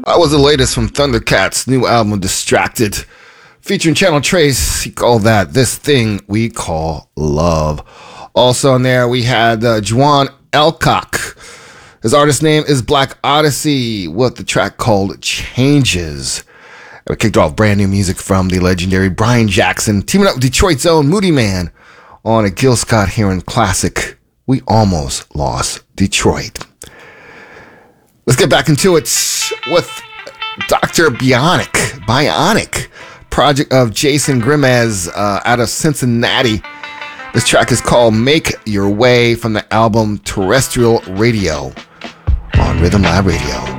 That was the latest from Thundercats' new album, Distracted, featuring Channel Trace. He called that This Thing We Call Love. Also on there, we had Juan Elcock. His artist name is Black Odyssey with the track called Changes. And we kicked off brand new music from the legendary Brian Jackson, teaming up with Detroit's own Moody Man on a Gil Scott-Heron classic, We Almost Lost Detroit. Let's get back into it with Dr. Bionic, project of Jason Grimez out of Cincinnati. This track is called Make Your Way from the album Terrestrial Radio on Rhythm Lab Radio.